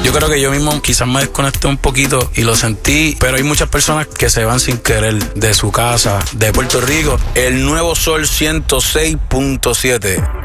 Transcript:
Yo creo que yo mismo quizás me desconecté un poquito y lo sentí, pero hay muchas personas que se van sin querer de su casa, de Puerto Rico. El Nuevo Sol 106.7.